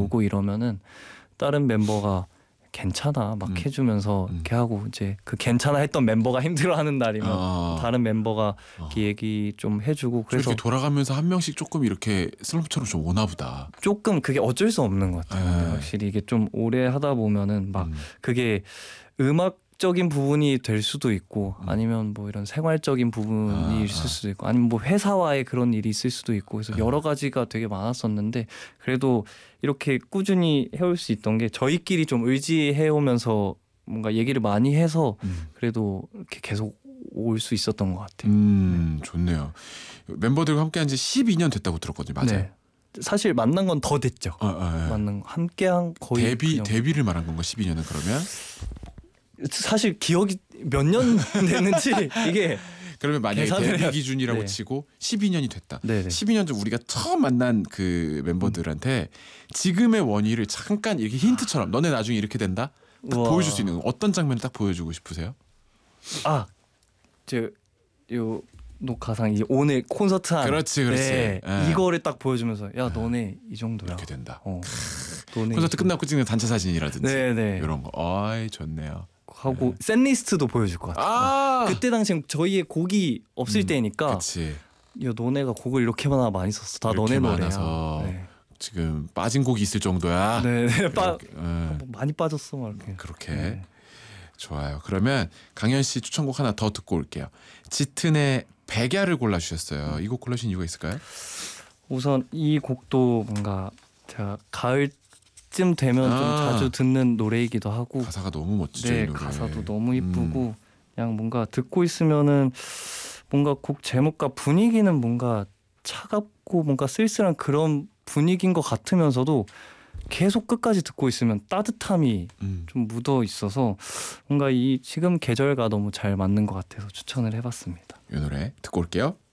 부르고 이러면은 다른 멤버가 괜찮아 막 해주면서 이렇게 하고 이제 그 괜찮아 했던 멤버가 힘들어하는 날이면 다른 멤버가 이렇게 얘기 좀 해주고 그래서 이렇게 돌아가면서 한 명씩 조금 이렇게 슬럼프처럼 좀 오나 보다. 조금 그게 어쩔 수 없는 것 같아요. 확실히 이게 좀 오래 하다 보면은 막 그게 음악적인 부분이 될 수도 있고 아니면 뭐 이런 생활적인 부분이 있을 수도 있고 아니면 뭐 회사와의 그런 일이 있을 수도 있고 그래서 여러 가지가 되게 많았었는데 그래도 이렇게 꾸준히 해올 수 있던 게 저희끼리 좀 의지해 오면서 뭔가 얘기를 많이 해서 그래도 이렇게 계속 올 수 있었던 것 같아요. 좋네요. 멤버들과 함께한 지 12년 됐다고 들었거든요. 맞아요? 네. 사실 만난 건 더 됐죠. 만난 거 함께한 거의 데뷔를 말한 건가 12년은 그러면? 사실 기억이 몇 년 됐는지 이게 그러면 만약에 데뷔 기준이라고 치고 12년이 됐다. 12년 전 우리가 처음 만난 그 멤버들한테 지금의 원희를 잠깐 이렇게 힌트처럼 너네 나중에 이렇게 된다? 딱 보여줄 수 있는 어떤 장면을 딱 보여주고 싶으세요? 요 녹화상 이제 오늘 콘서트 한 그렇지. 이거를 딱 보여주면서 야 너네 이 정도야. 이렇게 된다. 콘서트 끝나고 찍는 단체 사진이라든지 이런 거. 아이 좋네요. 하고 셋리스트도 보여줄 것 같아요. 그때 당시엔 저희의 곡이 없을 때니까 야 너네가 곡을 이렇게나 많이 썼어. 다 너네 노래야. 지금 빠진 곡이 있을 정도야. 많이 빠졌어 막 이렇게. 그렇게 좋아요. 그러면 강현 씨 추천곡 하나 더 듣고 올게요. 짙은의 백야를 골라주셨어요. 이 곡 골라주신 이유가 있을까요? 우선 이 곡도 뭔가 제가 가을쯤 되면 좀 자주 듣는 노래이기도 하고 가사가 너무 멋지죠. 이 노래. 가사도 너무 이쁘고 그냥 뭔가 듣고 있으면은 뭔가 곡 제목과 분위기는 뭔가 차갑고 뭔가 쓸쓸한 그런 분위기인 것 같으면서도 계속 끝까지 듣고 있으면 따뜻함이 좀 묻어 있어서 뭔가 이 지금 계절과 너무 잘 맞는 것 같아서 추천을 해봤습니다. 이 노래 듣고 올게요.